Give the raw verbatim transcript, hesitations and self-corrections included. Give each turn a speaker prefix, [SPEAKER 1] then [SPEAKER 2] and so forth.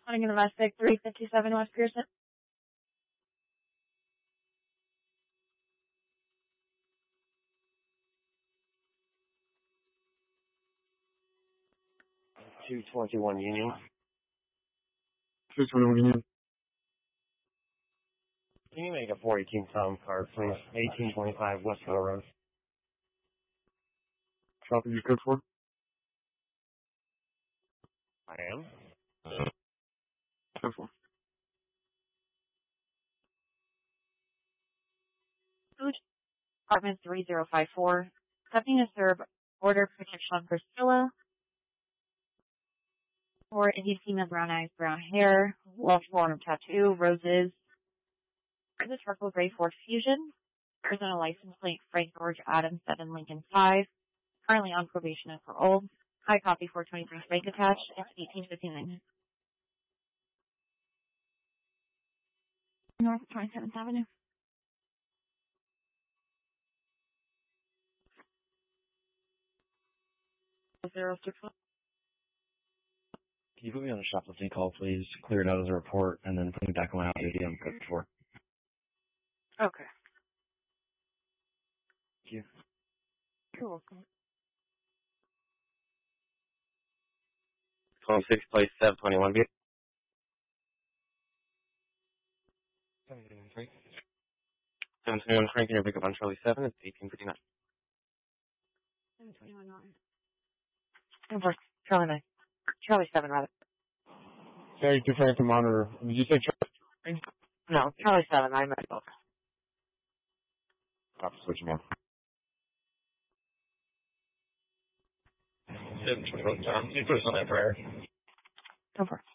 [SPEAKER 1] Running in the domestic, three fifty-seven West Pearson.
[SPEAKER 2] two twenty-one Union.
[SPEAKER 3] two twenty-one Union.
[SPEAKER 2] Can you make a four eighteen sound card, please? eighteen twenty-five West Hill Road.
[SPEAKER 3] Copy, you good for?
[SPEAKER 2] I am.
[SPEAKER 3] Good for.
[SPEAKER 1] Food Apartment three zero five four. Accepting to serve order protection on Priscilla. For Indian female, brown eyes, brown hair, left form of tattoo, roses. For the Charcoal Gray Ford Fusion. Arizona license plate Frank George Adams seven Lincoln five. Currently on probation and parole. High copy four twenty-three bank attached. It's eighteen fifty-nine. North twenty-seventh Avenue. Zero six one.
[SPEAKER 2] Can you put me on a shoplifting call, please? Clear it out as a report, and then put me back on my duty I'm good for.
[SPEAKER 1] Okay.
[SPEAKER 2] Thank you.
[SPEAKER 1] You're welcome.
[SPEAKER 2] twenty-six place seven twenty-one B. seven twenty-one Frank. seven twenty-one Frank, and your pickup on Charlie seven. It's eighteen fifty-nine.
[SPEAKER 1] seven twenty-one Norton. Over. Charlie nine. Charlie seven, rather.
[SPEAKER 3] Thank you, Frank, the monitor. Did you say Charlie?
[SPEAKER 1] No, Charlie seven. I meant both.
[SPEAKER 3] I'll switch them on.
[SPEAKER 2] seven twenty-one John. You put us on that prayer.
[SPEAKER 1] Over.